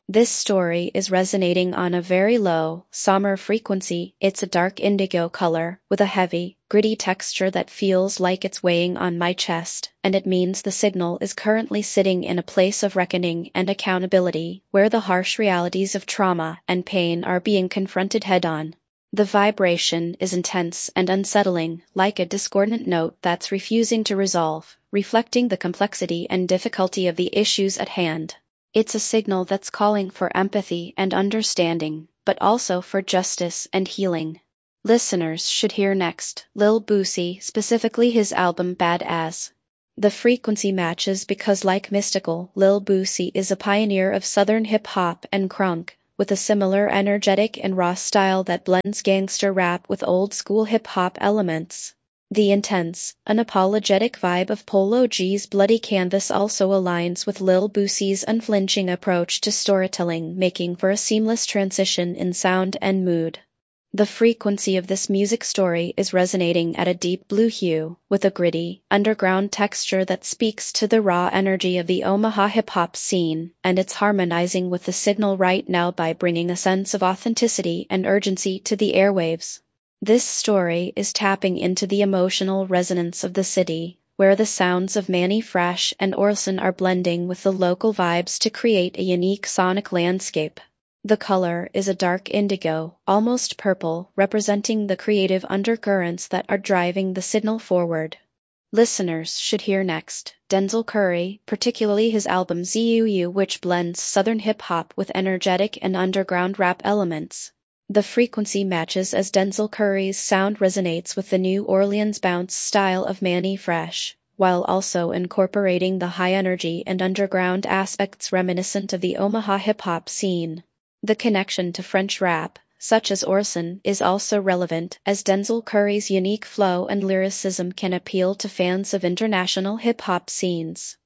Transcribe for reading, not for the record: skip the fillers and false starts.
This story is resonating on a very low, somber frequency. It's a dark indigo color, with a heavy, gritty texture that feels like it's weighing on my chest, and it means the signal is currently sitting in a place of reckoning and accountability, where the harsh realities of trauma and pain are being confronted head-on. The vibration is intense and unsettling, like a discordant note that's refusing to resolve, reflecting the complexity and difficulty of the issues at hand. It's a signal that's calling for empathy and understanding, but also for justice and healing. Listeners should hear next Lil Boosie, specifically his album Bad As. The frequency matches because, like Mystical, Lil Boosie is a pioneer of southern hip-hop and crunk, with a similar energetic and raw style that blends gangster rap with old-school hip-hop elements. The intense, unapologetic vibe of Polo G's Bloody Canvas also aligns with Lil Boosie's unflinching approach to storytelling, making for a seamless transition in sound and mood. The frequency of this music story is resonating at a deep blue hue, with a gritty, underground texture that speaks to the raw energy of the Omaha hip-hop scene, and it's harmonizing with the signal right now by bringing a sense of authenticity and urgency to the airwaves. This story is tapping into the emotional resonance of the city, where the sounds of Manny Fresh and Orson are blending with the local vibes to create a unique sonic landscape. The color is a dark indigo, almost purple, representing the creative undercurrents that are driving the signal forward. Listeners should hear next Denzel Curry, particularly his album ZUU, which blends southern hip-hop with energetic and underground rap elements. The frequency matches as Denzel Curry's sound resonates with the New Orleans bounce style of Manny Fresh, while also incorporating the high energy and underground aspects reminiscent of the Omaha hip-hop scene. The connection to French rap, such as Orson, is also relevant, as Denzel Curry's unique flow and lyricism can appeal to fans of international hip-hop scenes.